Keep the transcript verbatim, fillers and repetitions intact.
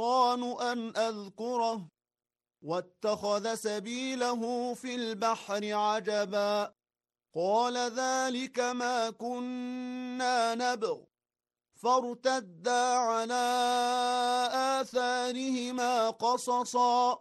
الشيطان أن أذكره واتخذ سبيله في البحر عجبا قال ذلك ما كنا نبغ فارتدا على آثارهما قصصا